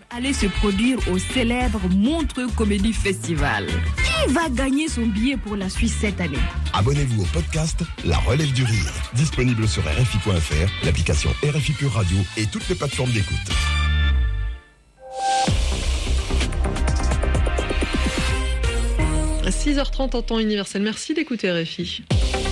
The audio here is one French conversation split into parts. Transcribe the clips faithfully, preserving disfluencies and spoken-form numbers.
aller se produire au célèbre Montreux Comedy Festival. Qui va gagner son billet pour la Suisse cette année? Abonnez-vous au podcast La Relève du Rire, disponible sur R F I point F R, l'application R F I Pure Radio et toutes les plateformes d'écoute. six heures trente en temps universel. Merci d'écouter R F I.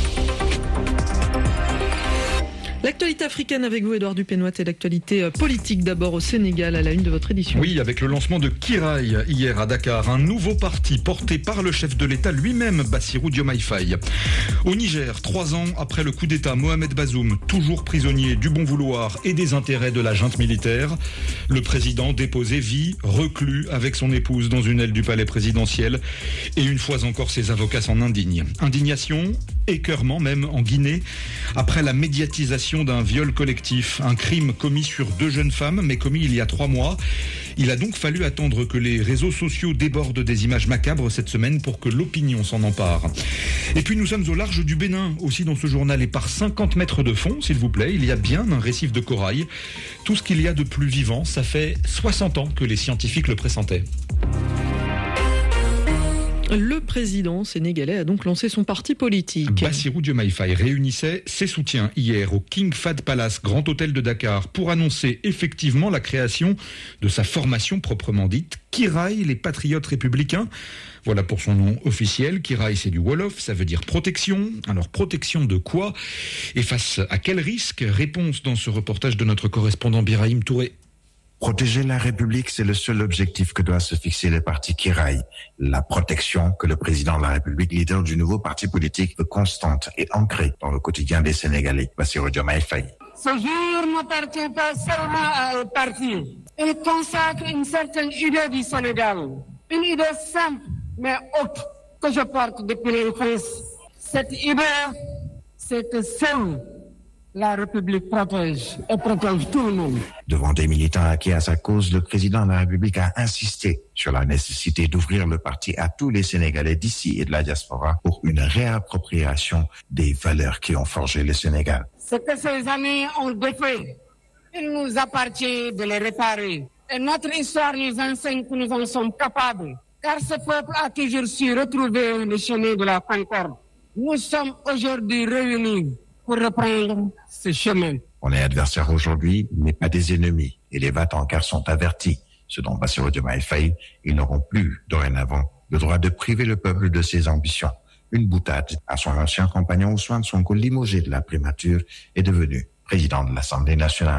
L'actualité africaine avec vous, Édouard Dupénoit, et l'actualité politique d'abord au Sénégal à la une de votre édition. Oui, avec le lancement de Kiraï hier à Dakar, un nouveau parti porté par le chef de l'État lui-même, Bassirou Diomaye Faye. Au Niger, trois ans après le coup d'État, Mohamed Bazoum, toujours prisonnier du bon vouloir et des intérêts de la junte militaire. Le président déposé vit reclus avec son épouse dans une aile du palais présidentiel. Et une fois encore, ses avocats s'en indignent. Indignation, écœurement même en Guinée, après la médiatisation d'un viol collectif, un crime commis sur deux jeunes femmes, mais commis il y a trois mois. Il a donc fallu attendre que les réseaux sociaux débordent des images macabres cette semaine pour que l'opinion s'en empare. Et puis nous sommes au large du Bénin, aussi dans ce journal, et par cinquante mètres de fond, s'il vous plaît, il y a bien un récif de corail. Tout ce qu'il y a de plus vivant, ça fait soixante ans que les scientifiques le pressentaient. Le président sénégalais a donc lancé son parti politique. Bassirou Diomaye Faye réunissait ses soutiens hier au King Fahd Palace, grand hôtel de Dakar, pour annoncer effectivement la création de sa formation proprement dite, Kiraï, les patriotes républicains. Voilà pour son nom officiel. Kiraï, c'est du Wolof, ça veut dire protection. Alors protection de quoi? Et face à quel risque? Réponse dans ce reportage de notre correspondant Birahim Touré. Protéger la République, c'est le seul objectif que doit se fixer le parti Kiraï. La protection que le président de la République, leader du nouveau parti politique, veut constante et ancrée dans le quotidien des Sénégalais. Bassirou Diomaye Faye. Ce jour n'appartient pas seulement à un parti. Il consacre une certaine idée du Sénégal. Une idée simple, mais haute, que je porte depuis l'enfance. Cette idée, c'est que seule la République protège et protège tout le monde. Devant des militants acquis à sa cause, le président de la République a insisté sur la nécessité d'ouvrir le parti à tous les Sénégalais d'ici et de la diaspora pour une réappropriation des valeurs qui ont forgé le Sénégal. Ce que ces années ont défait, il nous appartient de les réparer. Et notre histoire nous enseigne que nous en sommes capables, car ce peuple a toujours su retrouver le chemin de la concorde. Nous sommes aujourd'hui réunis pour reprendre ce chemin. On est adversaires aujourd'hui, mais pas des ennemis. Et les va-t-en-guerre sont avertis. Ce dont Bassirou Diomaye Faye, ils n'auront plus, dorénavant, le droit de priver le peuple de ses ambitions. Une boutade à son ancien compagnon Ousmane Sonko, limogé de la primature, est devenu président de l'Assemblée nationale.